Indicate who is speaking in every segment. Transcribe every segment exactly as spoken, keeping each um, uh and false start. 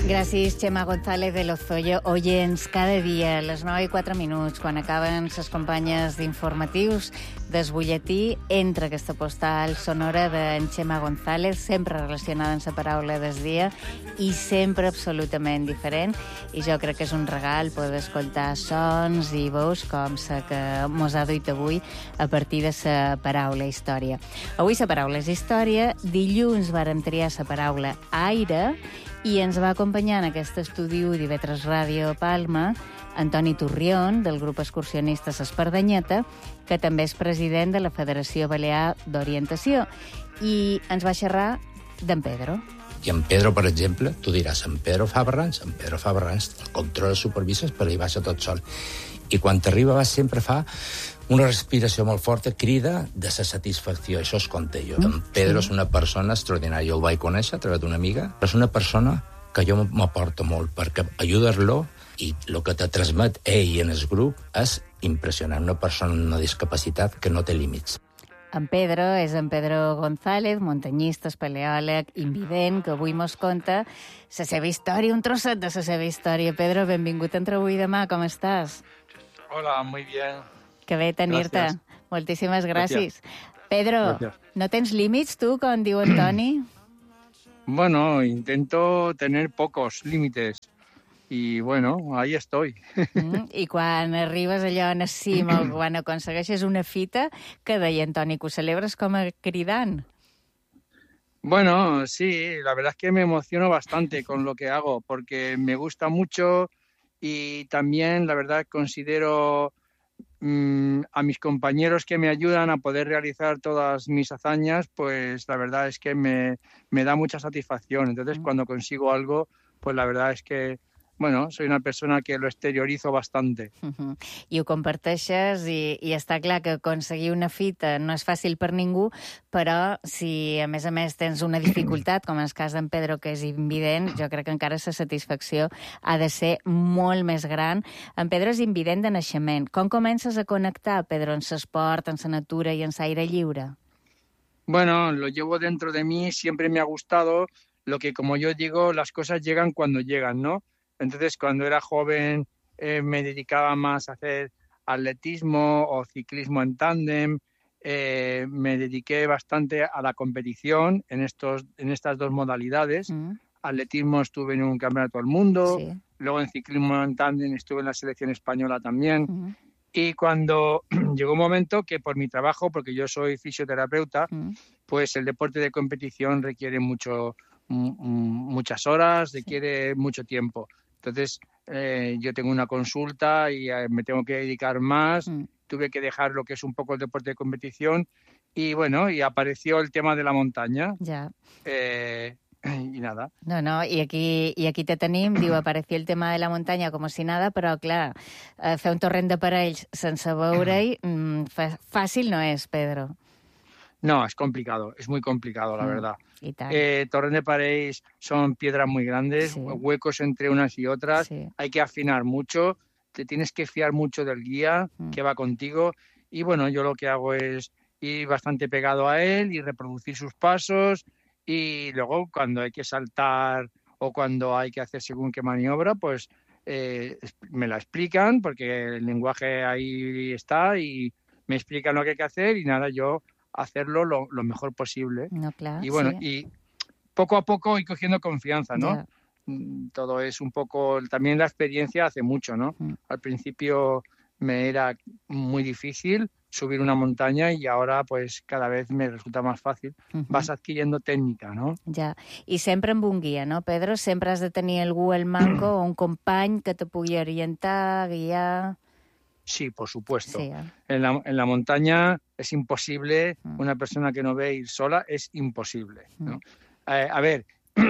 Speaker 1: Gràcies, Xema González de Lozoya. Oients, cada dia a les nou i quatre minuts, quan acaben les companyes d'informatius del butlletí, entra aquesta postal sonora d'en Xema González, sempre relacionada amb la paraula del dia i sempre absolutament diferent. I jo crec que és un regal poder escoltar sons i veus com la que mos ha duit avui a partir de la paraula història. Avui la paraula és història, dilluns vàrem triar la paraula aire, i ens va acompanyar en aquest estudi d'I V tres Ràdio Palma Antoni Turrión, del grup excursionista L'Espardanyeta, que també és president de la Federació Balear d'Orientació, i ens va xerrar d'en Pedro.
Speaker 2: I en Pedro, per exemple, tu diràs, en Pedro fa barrans, en Pedro fa barrans, el controla els supervisors, però hi baixa tot sol. I quan t'arriba sempre fa una respiració molt forta, crida de la satisfacció. Això es conté jo. Mm, en Pedro sí. És una persona extraordinària. Jo el vaig conèixer a través d'una amiga, però és una persona que jo m'aporto molt, perquè ajudar-lo i el que te transmet ell en el grup és impressionant. Una persona amb una discapacitat que no té límits.
Speaker 1: En Pedro és en Pedro González, muntanyista, espeleòleg, invident, que avui mos conta la seva història, un trosset de la seva història. Pedro, benvingut entre avui i demà, com estàs?
Speaker 3: Hola, muy bien.
Speaker 1: Que bé tenir-te. Moltíssimes gràcies. gràcies. Pedro, gràcies. ¿No tens límits tu, com diu Antoni?
Speaker 3: Bueno, intento tener pocos límites. Y bueno, ahí estoy.
Speaker 1: Mm, I quan arribes allò en el cim o quan aconsegueixes una fita, que deia Antoni, que ho celebres com a cridant?
Speaker 3: Bueno, sí, la verdad es que me emociono bastante con lo que hago, porque me gusta mucho y también, la verdad, considero mmm, a mis compañeros que me ayudan a poder realizar todas mis hazañas, pues la verdad es que me, me da mucha satisfacción. Entonces, mm. cuando consigo algo, pues la verdad es que bueno, soy una persona que lo exteriorizo bastante.
Speaker 1: Uh-huh. I ho comparteixes i, i està clar que aconseguir una fita no és fàcil per ningú, però si a més a més tens una dificultat, com en el cas d'en Pedro, que és invident, jo crec que encara la satisfacció ha de ser molt més gran. En Pedro és invident de naixement. Com comences a connectar, Pedro, en l'esport, en la natura i en l'aire lliure?
Speaker 3: Bueno, lo llevo dentro de mí, siempre me ha gustado, lo que como yo digo, las cosas llegan cuando llegan, ¿no? Entonces, cuando era joven eh, me dedicaba más a hacer atletismo o ciclismo en tándem. Eh, me dediqué bastante a la competición en, estos, en estas dos modalidades. Mm. Atletismo estuve en un campeonato del mundo, sí. Luego en ciclismo en tándem estuve en la selección española también. Mm. Y cuando llegó un momento que por mi trabajo, porque yo soy fisioterapeuta, mm. pues el deporte de competición requiere mucho, m- muchas horas, requiere sí. mucho tiempo. Entonces, eh, yo tengo una consulta y eh, me tengo que dedicar más. Mm. Tuve que dejar lo que es un poco el deporte de competición. Y bueno, y apareció el tema de la montaña.
Speaker 1: Ja.
Speaker 3: Eh, i nada.
Speaker 1: No, no, i aquí, i aquí te tenim, diu, apareció el tema de la muntanya com si nada, però clar, eh, fer un torrent de parells sense veure-hi, mm, fàcil no és, Pedro.
Speaker 3: No, es complicado, es muy complicado, la mm. verdad.
Speaker 1: Y tal.
Speaker 3: Eh, torrent de paredes son piedras muy grandes, sí. huecos entre unas y otras, sí. Hay que afinar mucho, te tienes que fiar mucho del guía mm. que va contigo y bueno, yo lo que hago es ir bastante pegado a él y reproducir sus pasos y luego cuando hay que saltar o cuando hay que hacer según qué maniobra, pues eh, me la explican porque el lenguaje ahí está y me explican lo que hay que hacer y nada, yo hacerlo lo, lo mejor posible.
Speaker 1: No, claro,
Speaker 3: y bueno,
Speaker 1: sí.
Speaker 3: y poco a poco ir cogiendo confianza, ¿no?
Speaker 1: Yeah.
Speaker 3: Todo es un poco, también la experiencia hace mucho, ¿no? Mm. Al principio me era muy difícil subir una montaña y ahora pues cada vez me resulta más fácil. Uh-huh. Vas adquiriendo técnica, ¿no?
Speaker 1: Ja, i sempre amb un guia, no, Pedro? Sempre has de tenir algú al manco o un company que te pugui orientar, guiar...
Speaker 3: Sí, por supuesto.
Speaker 1: Sí, eh?
Speaker 3: en, la, en la montaña es imposible, mm. una persona que no ve ir sola es imposible, ¿no? Mm. Eh, a ver,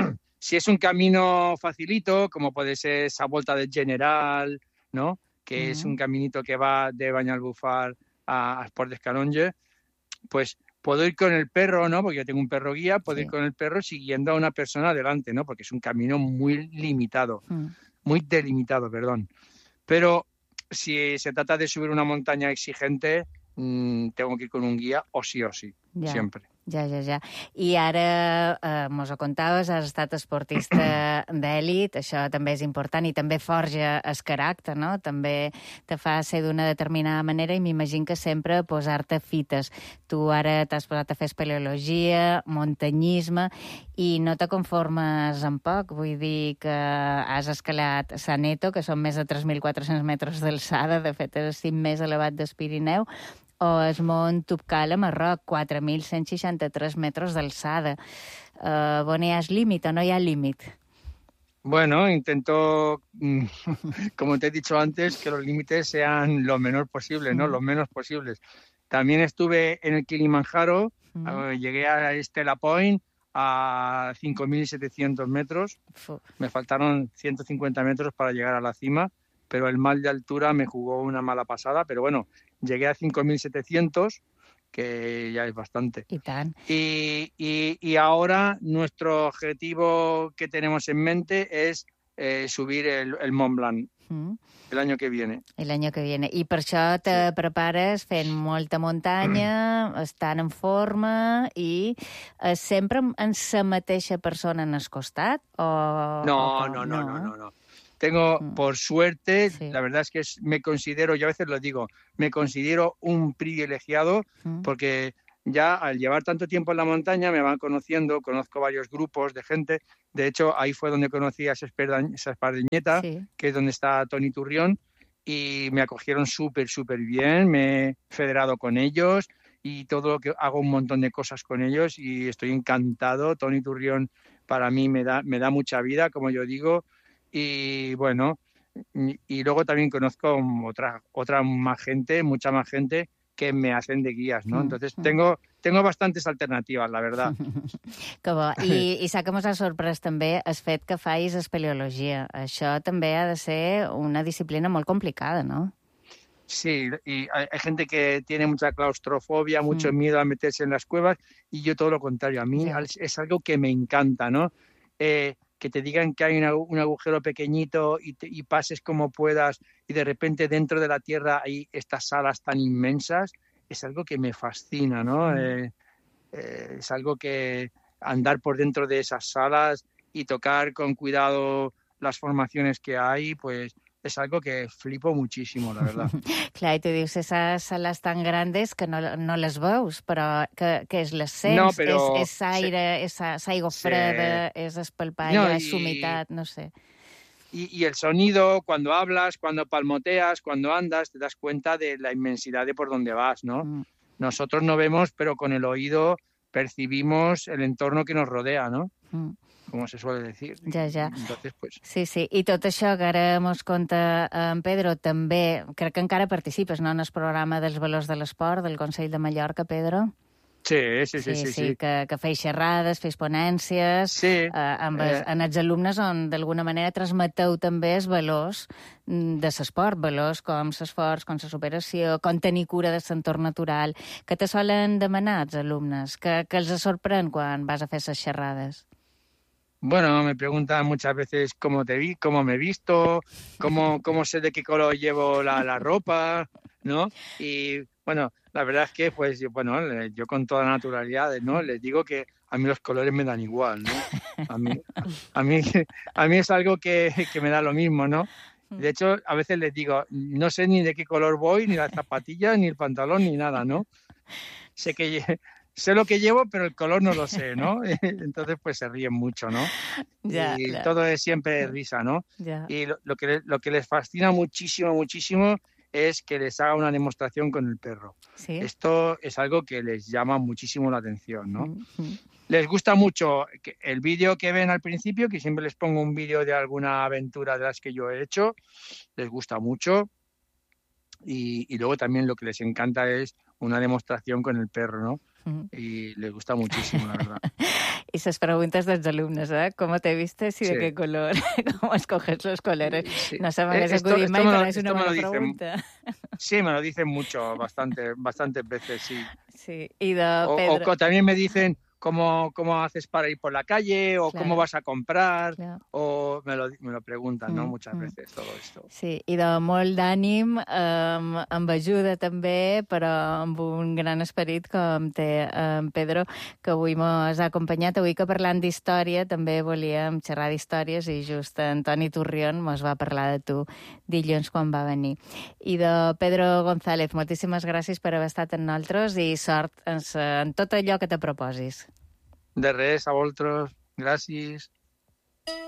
Speaker 3: si es un camino facilito, como puede ser esa Volta del General, ¿no? Que mm. es un caminito que va de Banyalbufar a, a Esport d'Escalonge, pues puedo ir con el perro, ¿no? Porque yo tengo un perro guía, puedo sí. ir con el perro siguiendo a una persona adelante, ¿no? Porque es un camino muy limitado, mm. muy delimitado, perdón. Pero si se trata de subir una montaña exigente, mmm, tengo que ir con un guía o sí o sí,
Speaker 1: ja.
Speaker 3: siempre.
Speaker 1: Ja, ja, ja. I ara, eh, mos ho contaves, has estat esportista d'èlit, això també és important, i també forja el caràcter, no? També te fa ser d'una determinada manera i m'imagino que sempre posar-te fites. Tu ara t'has posat a fer espeleologia, muntanyisme, i no te conformes amb poc. Vull dir que has escalat Saneto, que són més de tres mil quatre-cents metres d'alçada, de fet és el cim més elevat del Pirineu, o el mont Tupkal a Marroc, quatre mil cent seixanta-tres metres d'alçada. Uh, on hi ha el límit o no hi ha límit?
Speaker 3: Bueno, intento, como te he dicho antes, que los límites sean lo menor posible, ¿no? Mm. Los menos posibles. También estuve en el Kilimanjaro, mm. uh, llegué a Stella Point a cinco mil setecientos metros. Uf. Me faltaron ciento cincuenta metros para llegar a la cima, pero el mal de altura me jugó una mala pasada, pero bueno, llegué a cinco mil setecientos, que ya es bastante.
Speaker 1: Y, tan.
Speaker 3: Y, y, y ahora nuestro objetivo que tenemos en mente es eh, subir el, el Mont Blanc mm. el año que viene.
Speaker 1: El año que viene. I per això te sí. prepares fent molta muntanya, mm. estant en forma i eh, sempre amb la mateixa persona en el costat? O,
Speaker 3: no,
Speaker 1: o
Speaker 3: no, no, no, no, no. Tengo, por suerte, sí. la verdad es que es, me considero, yo a veces lo digo, me considero un privilegiado mm. porque ya al llevar tanto tiempo en la montaña me van conociendo, conozco varios grupos de gente. De hecho, ahí fue donde conocí a esa espardeñeta, sí. que es donde está Toni Turrión, y me acogieron súper, súper bien, me he federado con ellos y todo lo que hago un montón de cosas con ellos y estoy encantado. Toni Turrión para mí me da, me da mucha vida, como yo digo. Y bueno, y, y luego también conozco otra, otra más gente, mucha más gente que me hacen de guías, ¿no? Entonces tengo, tengo bastantes alternativas, la verdad.
Speaker 1: Que bo. I, i s'ha que mos ha sorprès també el fet que facis espeleologia. Això també ha de ser una disciplina molt complicada, ¿no?
Speaker 3: Sí, y hay, hay gente que tiene mucha claustrofobia, mucho mm. miedo a meterse en las cuevas, y yo todo lo contrario. A mí yeah. es algo que me encanta, ¿no? Eh, que te digan que hay una, un agujero pequeñito y, te, y pases como puedas y de repente dentro de la tierra hay estas salas tan inmensas, es algo que me fascina, ¿no? Mm. Eh, eh, es algo que andar por dentro de esas salas y tocar con cuidado las formaciones que hay, pues es algo que flipo muchísimo, la verdad.
Speaker 1: Clar, i tu dius, esas salas tan grandes que no, no les veus, però que, que és l'ascens,
Speaker 3: no, però...
Speaker 1: és, és aire, sí. és aigua freda, sí. és espalpalla, no, y... és humitat, no sé.
Speaker 3: Y, y el sonido, cuando hablas, cuando palmoteas, cuando andas, te das cuenta de la inmensidad de por donde vas, ¿no? Mm. Nosotros no vemos, pero con el oído percibimos el entorno que nos rodea, ¿no? Mm. Com se suele decir.
Speaker 1: Ja, ja.
Speaker 3: Entonces, pues...
Speaker 1: Sí, sí. I tot això que ara mos conta en Pedro, també, crec que encara participes, no?, en el programa dels valors de l'esport del Consell de Mallorca, Pedro?
Speaker 3: Sí, sí, sí. Sí,
Speaker 1: sí,
Speaker 3: sí, sí.
Speaker 1: Que, que feis xerrades, feis ponències,
Speaker 3: sí,
Speaker 1: eh, amb els, eh... en els alumnes on d'alguna manera transmeteu també els valors de l'esport, valors com l'esforç, com la superació, com tenir cura de l'entorn natural, que te solen demanar els alumnes, que, que els sorprèn quan vas a fer les xerrades.
Speaker 3: Bueno, me preguntan muchas veces cómo te vi, cómo me he visto, cómo, cómo sé de qué color llevo la, la ropa, ¿no? Y bueno, la verdad es que, pues, yo, bueno, yo con toda naturalidad, ¿no? Les digo que a mí los colores me dan igual, ¿no? A mí, a mí, a mí es algo que, que me da lo mismo, ¿no? De hecho, a veces les digo, no sé ni de qué color voy, ni las zapatillas, ni el pantalón, ni nada, ¿no? Sé que... Sé lo que llevo, pero el color no lo sé, ¿no? Entonces, pues se ríen mucho, ¿no?
Speaker 1: Ya,
Speaker 3: y
Speaker 1: claro.
Speaker 3: todo es siempre risa, ¿no?
Speaker 1: Ya.
Speaker 3: Y lo, lo, que, lo que les fascina muchísimo, muchísimo es que les haga una demostración con el perro.
Speaker 1: ¿Sí?
Speaker 3: Esto es algo que les llama muchísimo la atención, ¿no?
Speaker 1: Mm-hmm.
Speaker 3: Les gusta mucho el vídeo que ven al principio, que siempre les pongo un vídeo de alguna aventura de las que yo he hecho. Les gusta mucho. Y, y luego también lo que les encanta es una demostración con el perro, ¿no? Y les gusta muchísimo, la verdad.
Speaker 1: Y esas preguntas dels alumnes, ¿eh? ¿Cómo te vistes y
Speaker 3: sí.
Speaker 1: de qué color? ¿Cómo escoges los colores?
Speaker 3: Sí.
Speaker 1: No se m'hagués acudit mai, però és una bona pregunta.
Speaker 3: Sí, me lo dicen mucho, bastante, bastantes veces, sí.
Speaker 1: Sí, y de
Speaker 3: o,
Speaker 1: Pedro...
Speaker 3: o también me dicen, cómo, cómo haces para ir por la calle o
Speaker 1: Claro.
Speaker 3: cómo vas a comprar,
Speaker 1: Claro.
Speaker 3: o me lo, me lo preguntan, ¿no?
Speaker 1: Mm,
Speaker 3: Muchas
Speaker 1: mm.
Speaker 3: veces todo esto.
Speaker 1: Sí, i de molt d'ànim, eh, amb ajuda també, però amb un gran esperit com té en Pedro, que avui mos ha acompanyat. Avui que parlant d'història també volíem xerrar d'històries i just Antoni Turrión mos va parlar de tu dilluns quan va venir. I de Pedro González, moltíssimes gràcies per haver estat amb nosaltres i sort en, en tot allò que te proposis.
Speaker 3: De res, a vosaltres, gràcies.